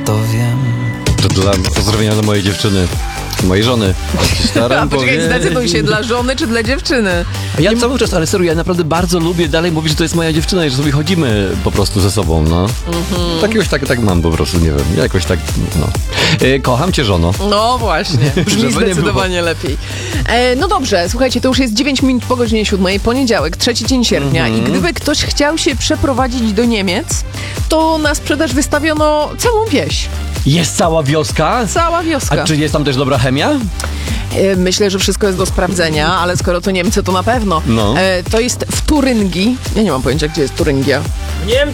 to wiem. To dla pozdrowienia dla mojej dziewczyny, mojej żony. A poczekaj, zdecyduj się, dla żony czy dla dziewczyny? Ja cały czas, ale serio, ja naprawdę bardzo lubię dalej mówić, że to jest moja dziewczyna i że sobie chodzimy po prostu ze sobą, no. Jakiegoś tak mam po prostu, nie wiem, jakoś tak, no. Kocham cię, żono. No właśnie, brzmi Żeby nie zdecydowanie lepiej. No dobrze, słuchajcie, to już jest 9 minut po godzinie 7, poniedziałek, 3 dzień sierpnia i gdyby ktoś chciał się przeprowadzić do Niemiec, to na sprzedaż wystawiono całą wieś. Jest cała wioska? Cała wioska. A czy jest tam też dobra chemia? Myślę, że wszystko jest do sprawdzenia, ale skoro to Niemcy, to na pewno. No. To jest w Turyngii. Ja nie mam pojęcia, gdzie jest Turyngia.